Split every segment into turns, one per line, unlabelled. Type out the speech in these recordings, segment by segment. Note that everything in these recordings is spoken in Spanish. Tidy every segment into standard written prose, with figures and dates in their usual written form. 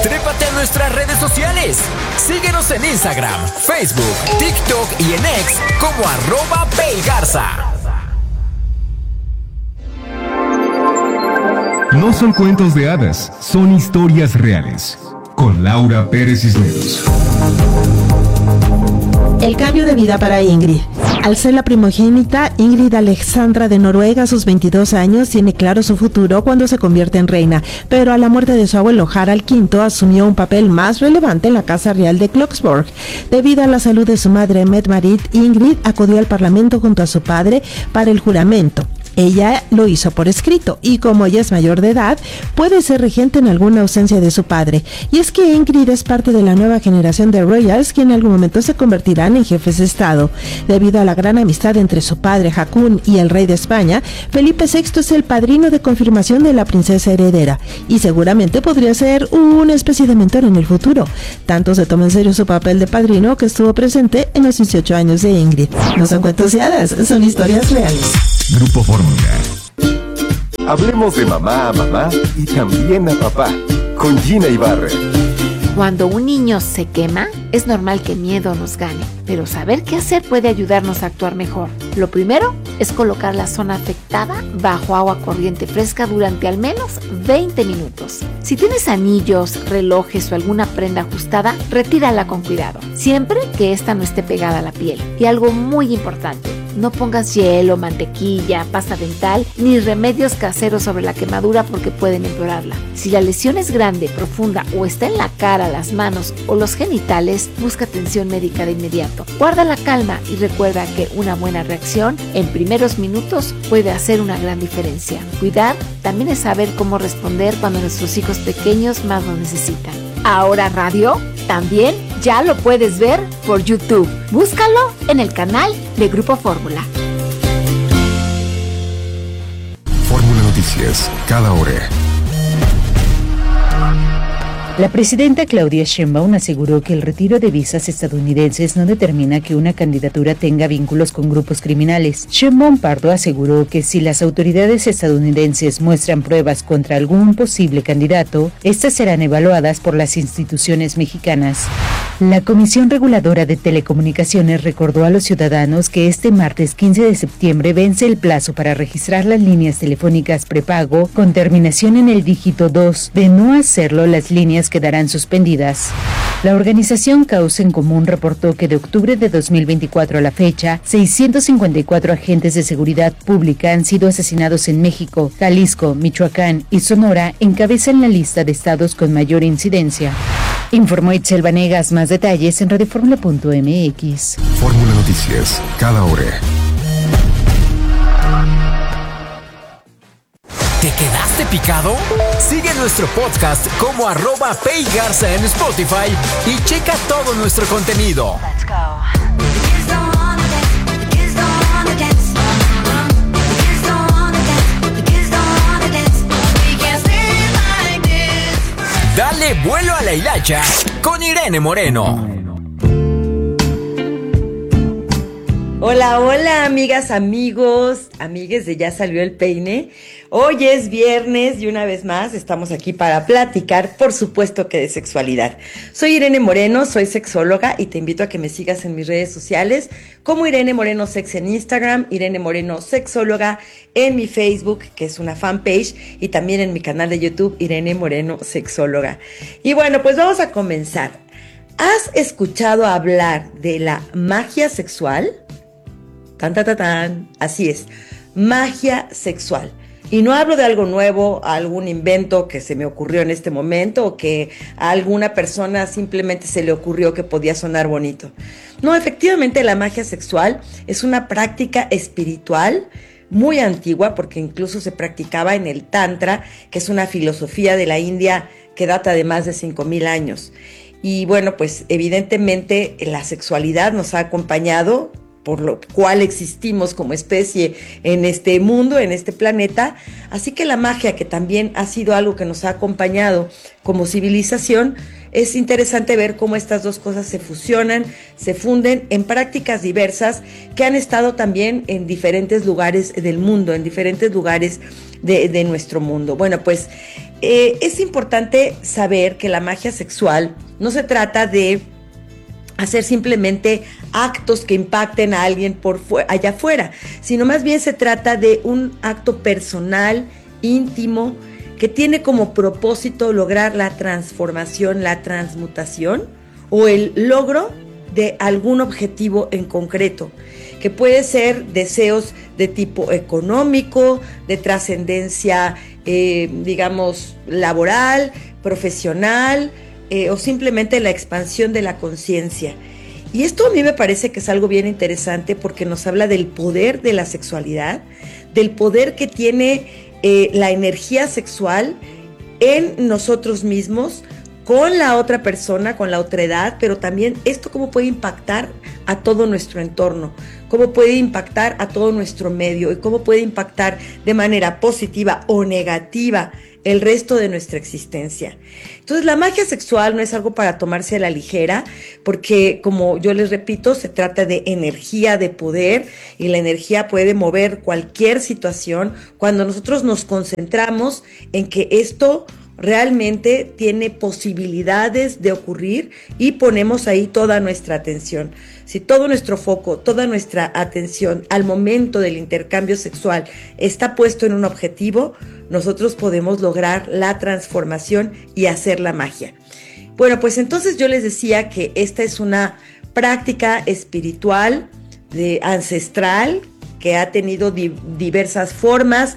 Trépate a nuestras redes sociales. Síguenos en Instagram, Facebook, TikTok y en X como @PayGarza.
No son cuentos de hadas, son historias reales. Con Laura Pérez Cisneros.
El cambio de vida para Ingrid. Al ser la primogénita, Ingrid Alexandra de Noruega, a sus 22 años, tiene claro su futuro cuando se convierte en reina, pero a la muerte de su abuelo Harald V asumió un papel más relevante en la Casa Real de Kloksborg. Debido a la salud de su madre Mette-Marit, Ingrid acudió al Parlamento junto a su padre para el juramento. Ella lo hizo por escrito y como ella es mayor de edad, puede ser regente en alguna ausencia de su padre. Y es que Ingrid es parte de la nueva generación de royals que en algún momento se convertirán en jefes de estado. Debido a la gran amistad entre su padre Haakon y el rey de España, Felipe VI es el padrino de confirmación de la princesa heredera y seguramente podría ser una especie de mentor en el futuro. Tanto se toma en serio su papel de padrino que estuvo presente en los 18 años de Ingrid. No son cuentos de hadas, son historias reales.
Grupo Fórmula.
Hablemos de mamá a mamá y también a papá, con Gina Ibarra.
Cuando un niño se quema, es normal que miedo nos gane, pero saber qué hacer puede ayudarnos a actuar mejor. Lo primero es colocar la zona afectada bajo agua corriente fresca durante al menos 20 minutos. Si tienes anillos, relojes o alguna prenda ajustada, retírala con cuidado, siempre que ésta no esté pegada a la piel. Y algo muy importante, no pongas hielo, mantequilla, pasta dental ni remedios caseros sobre la quemadura porque pueden empeorarla. Si la lesión es grande, profunda o está en la cara, las manos o los genitales, busca atención médica de inmediato. Guarda la calma y recuerda que una buena reacción en primeros minutos puede hacer una gran diferencia. Cuidar también es saber cómo responder cuando nuestros hijos pequeños más lo necesitan. Ahora Radio también ya lo puedes ver por YouTube. Búscalo en el canal de Grupo Fórmula.
Fórmula Noticias, cada hora.
La presidenta Claudia Sheinbaum aseguró que el retiro de visas estadounidenses no determina que una candidatura tenga vínculos con grupos criminales. Sheinbaum Pardo aseguró que si las autoridades estadounidenses muestran pruebas contra algún posible candidato, estas serán evaluadas por las instituciones mexicanas. La Comisión Reguladora de Telecomunicaciones recordó a los ciudadanos que este martes 15 de septiembre vence el plazo para registrar las líneas telefónicas prepago con terminación en el dígito 2. De no hacerlo, las líneas quedarán suspendidas. La organización Causa en Común reportó que de octubre de 2024 a la fecha, 654 agentes de seguridad pública han sido asesinados en México. Jalisco, Michoacán y Sonora encabezan la lista de estados con mayor incidencia. Informó Itzel Vanegas. Más detalles en radioformula.mx.
Fórmula Noticias, cada hora.
¿Te quedaste picado? Sigue nuestro podcast como @PayGarza en Spotify y checa todo nuestro contenido.
Let's go.
Dale vuelo a la hilacha con Irene Moreno.
Hola, hola, amigas, amigos, amigues de Ya Salió el Peine. Hoy es viernes y una vez más estamos aquí para platicar, por supuesto que de sexualidad. Soy Irene Moreno, soy sexóloga y te invito a que me sigas en mis redes sociales como Irene Moreno Sex en Instagram, Irene Moreno Sexóloga en mi Facebook, que es una fanpage, y también en mi canal de YouTube, Irene Moreno Sexóloga. Y bueno, pues vamos a comenzar. ¿Has escuchado hablar de la magia sexual? Tan, tan, tan, tan. Así es, magia sexual. Y no hablo de algo nuevo, algún invento que se me ocurrió en este momento o que a alguna persona simplemente se le ocurrió que podía sonar bonito. No, efectivamente la magia sexual es una práctica espiritual muy antigua porque incluso se practicaba en el Tantra, que es una filosofía de la India que data de más de 5,000 años. Y bueno, pues evidentemente la sexualidad nos ha acompañado, por lo cual existimos como especie en este mundo, en este planeta. Así que la magia, que también ha sido algo que nos ha acompañado como civilización, es interesante ver cómo estas dos cosas se fusionan, se funden en prácticas diversas que han estado también en diferentes lugares del mundo, en diferentes lugares de nuestro mundo. Bueno, pues es importante saber que la magia sexual no se trata de hacer simplemente actos que impacten a alguien allá afuera, sino más bien se trata de un acto personal, íntimo, que tiene como propósito lograr la transformación, la transmutación o el logro de algún objetivo en concreto, que puede ser deseos de tipo económico, de trascendencia, digamos, laboral, profesional, o simplemente la expansión de la conciencia. Y esto a mí me parece que es algo bien interesante porque nos habla del poder de la sexualidad, del poder que tiene la energía sexual en nosotros mismos, con la otra persona, con la otra edad, pero también esto cómo puede impactar a todo nuestro entorno, cómo puede impactar a todo nuestro medio y cómo puede impactar de manera positiva o negativa el resto de nuestra existencia. Entonces, la magia sexual no es algo para tomarse a la ligera, porque, como yo les repito, se trata de energía, de poder, y la energía puede mover cualquier situación cuando nosotros nos concentramos en que esto realmente tiene posibilidades de ocurrir y ponemos ahí toda nuestra atención. Si todo nuestro foco, toda nuestra atención al momento del intercambio sexual está puesto en un objetivo, nosotros podemos lograr la transformación y hacer la magia. Bueno, pues entonces yo les decía que esta es una práctica espiritual, ancestral, que ha tenido diversas formas,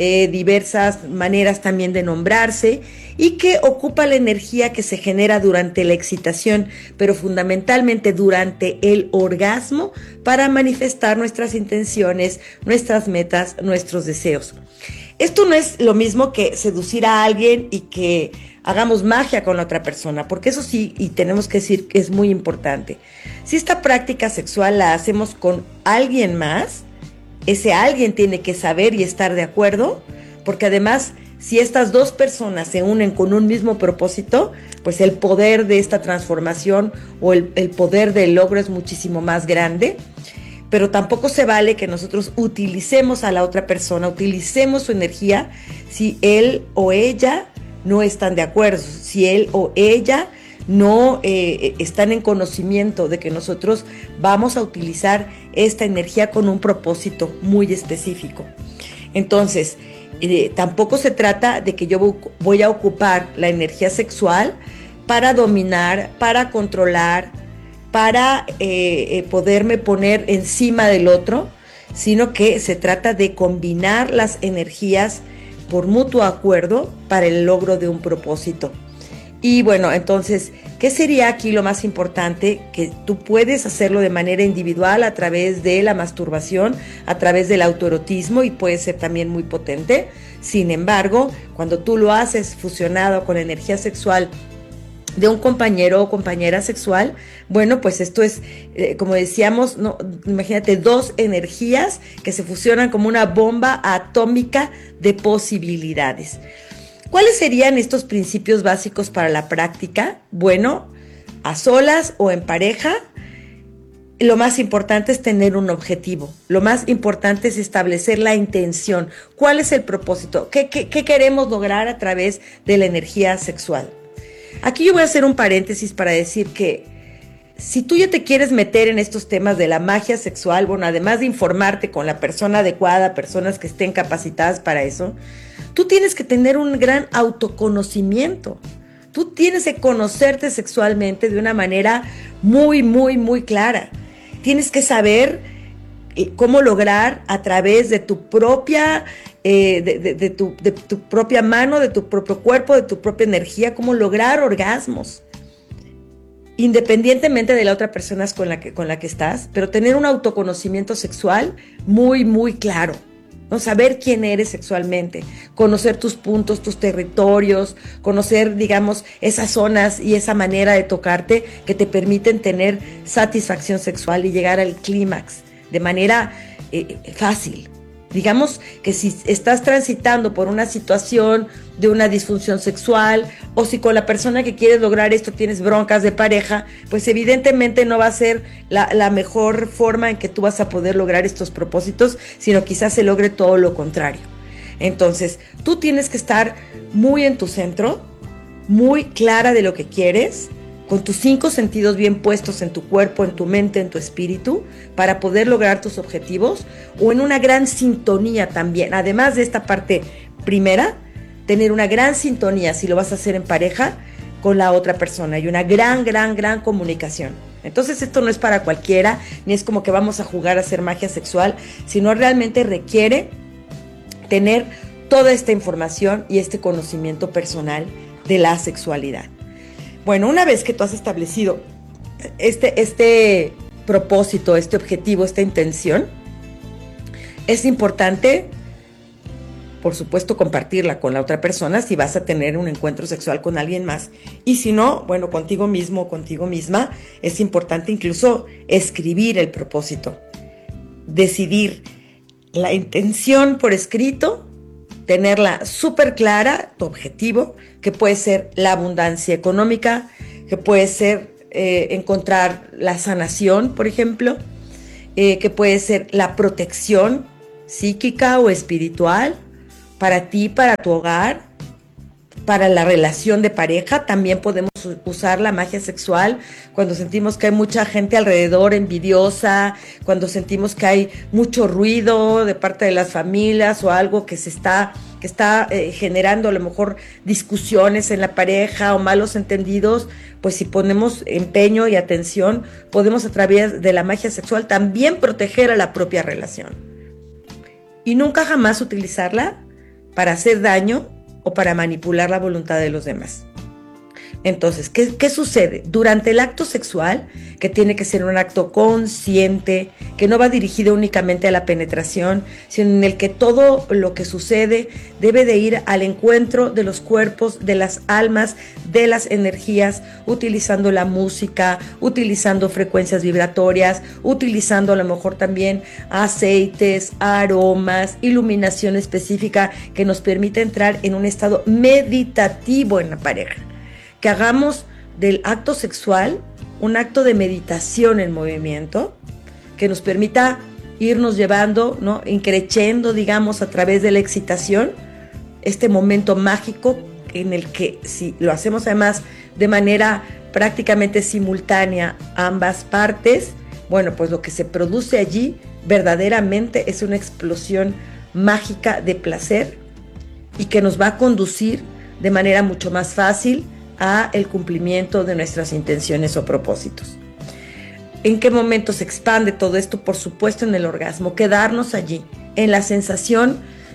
diversas maneras también de nombrarse, y que ocupa la energía que se genera durante la excitación, pero fundamentalmente durante el orgasmo, para manifestar nuestras intenciones, nuestras metas, nuestros deseos. Esto no es lo mismo que seducir a alguien y que hagamos magia con la otra persona, porque eso sí, y tenemos que decir que es muy importante. Si esta práctica sexual la hacemos con alguien más, ese alguien tiene que saber y estar de acuerdo, porque además, si estas dos personas se unen con un mismo propósito, pues el poder de esta transformación o el poder del logro es muchísimo más grande. Pero tampoco se vale que nosotros utilicemos a la otra persona, utilicemos su energía si él o ella no están de acuerdo, si él o ella no están en conocimiento de que nosotros vamos a utilizar esta energía con un propósito muy específico. Entonces, tampoco se trata de que yo voy a ocupar la energía sexual para dominar, para controlar, para poderme poner encima del otro, sino que se trata de combinar las energías por mutuo acuerdo para el logro de un propósito. Y bueno, entonces, ¿qué sería aquí lo más importante? Que tú puedes hacerlo de manera individual a través de la masturbación, a través del autoerotismo, y puede ser también muy potente. Sin embargo, cuando tú lo haces fusionado con la energía sexual de un compañero o compañera sexual, bueno, pues esto es, como decíamos, no, imagínate, dos energías que se fusionan como una bomba atómica de posibilidades. ¿Cuáles serían estos principios básicos para la práctica? Bueno, a solas o en pareja, lo más importante es tener un objetivo. Lo más importante es establecer la intención. ¿Cuál es el propósito? ¿Qué queremos lograr a través de la energía sexual? Aquí yo voy a hacer un paréntesis para decir que si tú ya te quieres meter en estos temas de la magia sexual, bueno, además de informarte con la persona adecuada, personas que estén capacitadas para eso, tú tienes que tener un gran autoconocimiento. Tú tienes que conocerte sexualmente de una manera muy, muy, muy clara. Tienes que saber cómo lograr a través de tu propia, de tu propia mano, de tu propio cuerpo, de tu propia energía, cómo lograr orgasmos, independientemente de la otra persona con la que estás, pero tener un autoconocimiento sexual muy, muy claro. ¿No? Saber quién eres sexualmente, conocer tus puntos, tus territorios, conocer, digamos, esas zonas y esa manera de tocarte que te permiten tener satisfacción sexual y llegar al clímax de manera fácil. Digamos que si estás transitando por una situación de una disfunción sexual, o si con la persona que quieres lograr esto tienes broncas de pareja, pues evidentemente no va a ser la mejor forma en que tú vas a poder lograr estos propósitos, sino quizás se logre todo lo contrario. Entonces, tú tienes que estar muy en tu centro, muy clara de lo que quieres, con tus 5 sentidos bien puestos en tu cuerpo, en tu mente, en tu espíritu, para poder lograr tus objetivos, o en una gran sintonía también. Además de esta parte primera, tener una gran sintonía, si lo vas a hacer en pareja, con la otra persona, y una gran comunicación. Entonces esto no es para cualquiera, ni es como que vamos a jugar a hacer magia sexual, sino realmente requiere tener toda esta información y este conocimiento personal de la sexualidad. Bueno, una vez que tú has establecido este propósito, este objetivo, esta intención, es importante, por supuesto, compartirla con la otra persona si vas a tener un encuentro sexual con alguien más. Y si no, bueno, contigo mismo o contigo misma, es importante incluso escribir el propósito, decidir la intención por escrito, tenerla súper clara, tu objetivo, que puede ser la abundancia económica, que puede ser encontrar la sanación, por ejemplo, que puede ser la protección psíquica o espiritual para ti, para tu hogar, para la relación de pareja. También podemos usar la magia sexual cuando sentimos que hay mucha gente alrededor envidiosa, cuando sentimos que hay mucho ruido de parte de las familias o algo que está generando a lo mejor discusiones en la pareja o malos entendidos. Pues si ponemos empeño y atención, podemos a través de la magia sexual también proteger a la propia relación. Y nunca jamás utilizarla para hacer daño o para manipular la voluntad de los demás. Entonces, ¿qué sucede? Durante el acto sexual, que tiene que ser un acto consciente, que no va dirigido únicamente a la penetración, sino en el que todo lo que sucede debe de ir al encuentro de los cuerpos, de las almas, de las energías, utilizando la música, utilizando frecuencias vibratorias, utilizando a lo mejor también aceites, aromas, iluminación específica que nos permite entrar en un estado meditativo en la pareja. Que hagamos del acto sexual un acto de meditación en movimiento, que nos permita irnos llevando, ¿no?, increciendo, digamos, a través de la excitación, este momento mágico en el que, si lo hacemos además de manera prácticamente simultánea ambas partes, bueno, pues lo que se produce allí verdaderamente es una explosión mágica de placer y que nos va a conducir de manera mucho más fácil a el cumplimiento de nuestras intenciones o propósitos. ¿En qué momento se expande todo esto? Por supuesto en el orgasmo, quedarnos allí, en la sensación,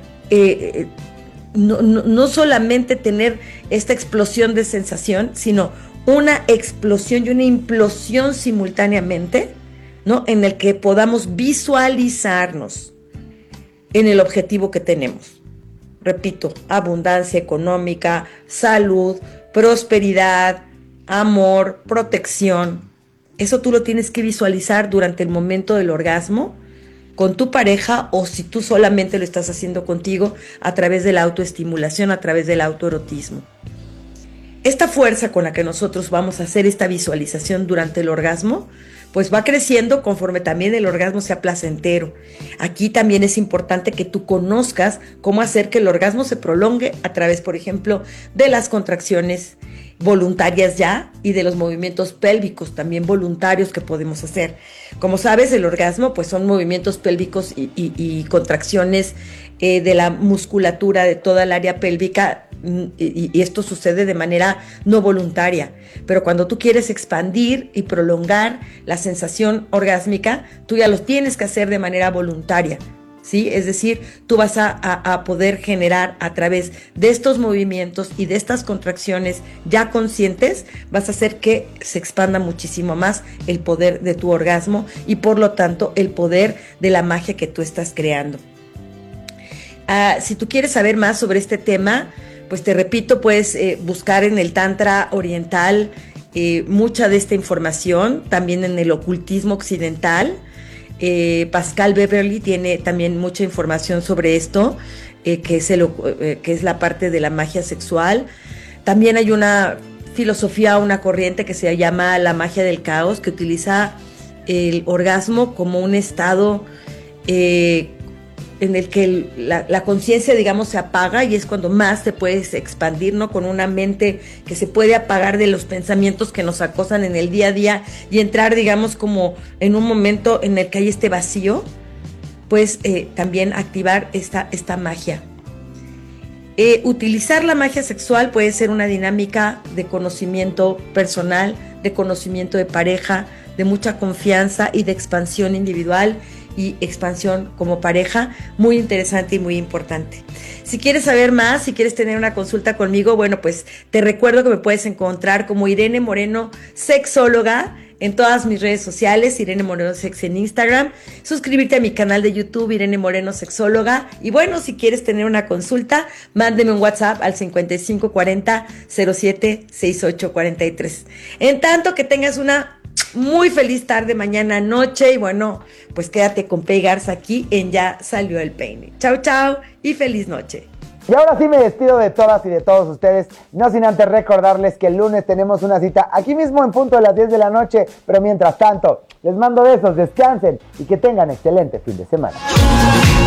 no solamente tener esta explosión de sensación, sino una explosión y una implosión simultáneamente, ¿no?, en el que podamos visualizarnos en el objetivo que tenemos. Repito, abundancia económica, salud, prosperidad, amor, protección. Eso tú lo tienes que visualizar durante el momento del orgasmo con tu pareja, o si tú solamente lo estás haciendo contigo, a través de la autoestimulación, a través del autoerotismo. Esta fuerza con la que nosotros vamos a hacer esta visualización durante el orgasmo, pues va creciendo conforme también el orgasmo sea placentero. Aquí también es importante que tú conozcas cómo hacer que el orgasmo se prolongue a través, por ejemplo, de las contracciones voluntarias ya y de los movimientos pélvicos también voluntarios que podemos hacer. Como sabes, el orgasmo pues son movimientos pélvicos y contracciones de la musculatura de toda el área pélvica, y esto sucede de manera no voluntaria. Pero cuando tú quieres expandir y prolongar la sensación orgásmica, tú ya lo tienes que hacer de manera voluntaria, ¿sí? Es decir, tú vas a poder generar a través de estos movimientos y de estas contracciones ya conscientes, vas a hacer que se expanda muchísimo más el poder de tu orgasmo y por lo tanto el poder de la magia que tú estás creando. Si tú quieres saber más sobre este tema, pues te repito, puedes buscar en el Tantra oriental mucha de esta información, también en el ocultismo occidental. Pascal Beverly tiene también mucha información sobre esto, que es la parte de la magia sexual. También hay una filosofía, una corriente que se llama la magia del caos, que utiliza el orgasmo como un estado en el que la conciencia, digamos, se apaga y es cuando más te puedes expandir, ¿no? Con una mente que se puede apagar de los pensamientos que nos acosan en el día a día y entrar, digamos, como en un momento en el que hay este vacío, pues también activar esta magia. Utilizar la magia sexual puede ser una dinámica de conocimiento personal, de conocimiento de pareja, de mucha confianza y de expansión individual y expansión como pareja, muy interesante y muy importante. Si quieres saber más, si quieres tener una consulta conmigo, bueno, pues te recuerdo que me puedes encontrar como Irene Moreno, sexóloga, en todas mis redes sociales, Irene Moreno Sex en Instagram, suscribirte a mi canal de YouTube, Irene Moreno Sexóloga, y bueno, si quieres tener una consulta, mándeme un WhatsApp al 5540 07 6843. En tanto, que tengas una muy feliz tarde, mañana, noche, y bueno, pues quédate con Pei Garza aquí en Ya Salió el Peine. Chau, chau, y feliz noche.
Y ahora sí me despido de todas y de todos ustedes, no sin antes recordarles que el lunes tenemos una cita aquí mismo en punto de las 10 de la noche, pero mientras tanto, les mando besos, descansen y que tengan excelente fin de semana.